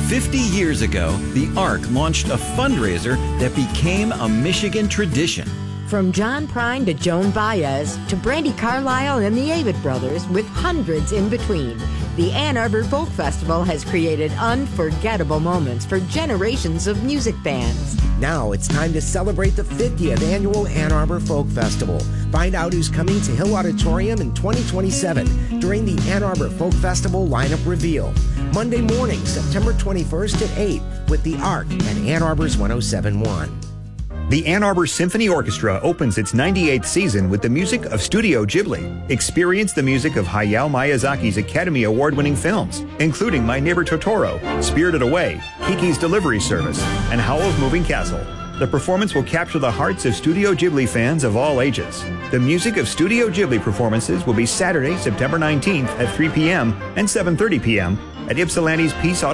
50 years ago, the ARC launched a fundraiser that became a Michigan tradition. From John Prine to Joan Baez to Brandi Carlile and the Avett Brothers, with hundreds in between, the Ann Arbor Folk Festival has created unforgettable moments for generations of music fans. Now it's time to celebrate the 50th annual Ann Arbor Folk Festival. Find out who's coming to Hill Auditorium in 2027 during the Ann Arbor Folk Festival lineup reveal. Monday morning, September 21st at 8 with the ARC at Ann Arbor's 107.1. The Ann Arbor Symphony Orchestra opens its 98th season with the music of Studio Ghibli. Experience the music of Hayao Miyazaki's Academy Award-winning films, including My Neighbor Totoro, Spirited Away, Kiki's Delivery Service, and Howl's Moving Castle. The performance will capture the hearts of Studio Ghibli fans of all ages. The music of Studio Ghibli performances will be Saturday, September 19th at 3 p.m. and 7:30 p.m. at Ypsilanti's Peace